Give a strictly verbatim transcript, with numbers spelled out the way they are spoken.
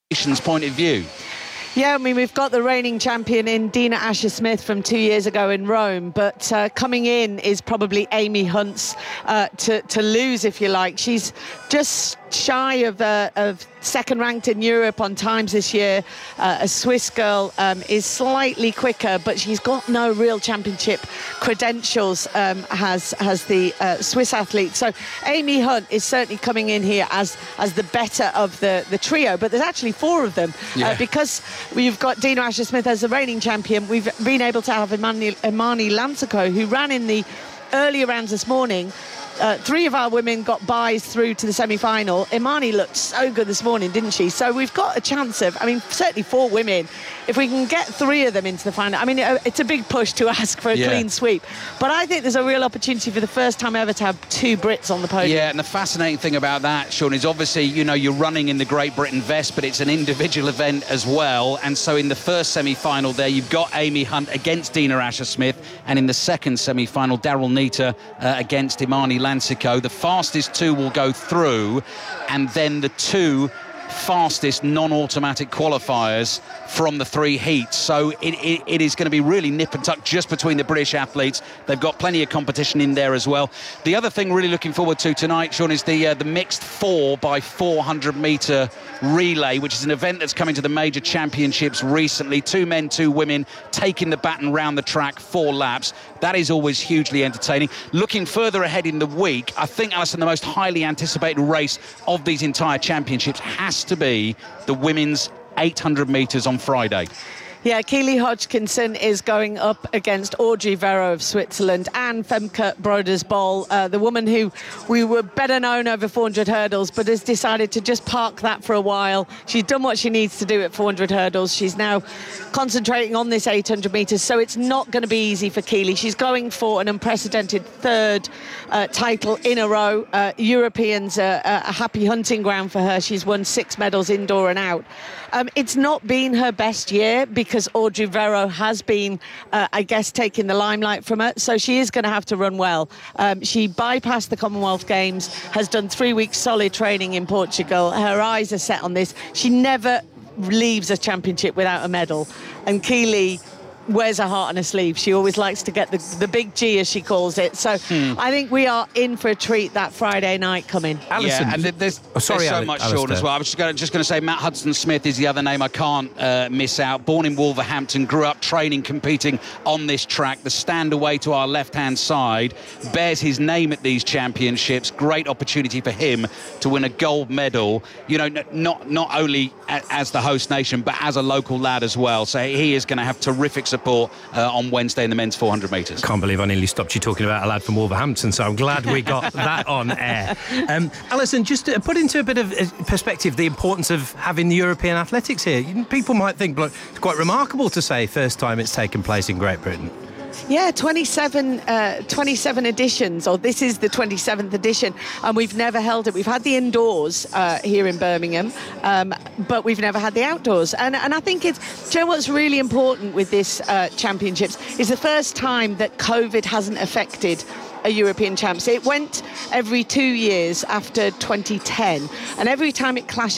nation's point of view. Yeah, I mean, we've got the reigning champion in Dina Asher-Smith from two years ago in Rome, but uh, coming in is probably Amy Hunt's uh, to, to lose, if you like. She's just shy of, uh, of second ranked in Europe on times this year. Uh, a Swiss girl um, is slightly quicker, but she's got no real championship credentials, um, has has the uh, Swiss athlete. So Amy Hunt is certainly coming in here as as the better of the, the trio, but there's actually four of them. Yeah. Uh, because we've got Dina Asher-Smith as the reigning champion, we've been able to have Imani, Imani Lansico, who ran in the earlier rounds this morning. Uh, three of our women got buys through to the semi-final. Imani looked so good this morning, didn't she? So we've got a chance of, I mean, certainly four women. If we can get three of them into the final, I mean, it's a big push to ask for a yeah. clean sweep. But I think there's a real opportunity for the first time ever to have two Brits on the podium. Yeah, and the fascinating thing about that, Sean, is obviously, you know, you're running in the Great Britain vest, but it's an individual event as well. And so in the first semi-final there, you've got Amy Hunt against Dina Asher-Smith. And in the second semi-final, Daryl Nita uh, against Imani Lansico. The fastest two will go through, and then the two fastest non-automatic qualifiers from the three heats. So it, it, it is going to be really nip and tuck just between the British athletes. They've got plenty of competition in there as well. The other thing really looking forward to tonight, Sean, is the uh, the mixed four by four hundred metre relay, which is an event that's coming to the major championships recently. Two men, two women taking the baton round the track, four laps. That is always hugely entertaining. Looking further ahead in the week, I think, Alison, the most highly anticipated race of these entire championships has to be the women's eight hundred metres on Friday. Yeah, Keely Hodgkinson is going up against Audrey Verreaux of Switzerland and Femke Broders-Bol, uh, the woman who we were better known over four hundred hurdles, but has decided to just park that for a while. She's done what she needs to do at four hundred hurdles. She's now concentrating on this eight hundred metres, so it's not going to be easy for Keely. She's going for an unprecedented third uh, title in a row. Uh, Europeans are a happy hunting ground for her. She's won six medals indoor and out. Um, it's not been her best year because Audrey Verreaux has been, uh, I guess, taking the limelight from her. So she is going to have to run well. Um, she bypassed the Commonwealth Games, has done three weeks solid training in Portugal. Her eyes are set on this. She never leaves a championship without a medal. And Keely wears her heart on her sleeve. She always likes to get the, the big G, as she calls it. So hmm. I think we are in for a treat that Friday night coming. Alison, yeah, and there's, oh, sorry, there's so Ali- much, Alistair. Sean, as well. I was just going just to say Matt Hudson-Smith is the other name I can't uh, miss out. Born in Wolverhampton, grew up training, competing on this track. The stand away to our left-hand side bears his name at these championships. Great opportunity for him to win a gold medal, you know, not, not only as the host nation, but as a local lad as well. So he is going to have terrific support uh, on Wednesday in the men's four hundred metres. Can't believe I nearly stopped you talking about a lad from Wolverhampton, so I'm glad we got that on air. Um, Alison, just to put into a bit of perspective the importance of having the European athletics here. People might think, look, it's quite remarkable to say first time it's taken place in Great Britain. Yeah, twenty-seven, uh, twenty-seven editions, or this is the twenty-seventh edition, and we've never held it. We've had the indoors uh, here in Birmingham, um, but we've never had the outdoors. And, and I think it's, do you know what's really important with this uh, championships is the first time that COVID hasn't affected a European champs. It went every two years after twenty ten, and every time it clashed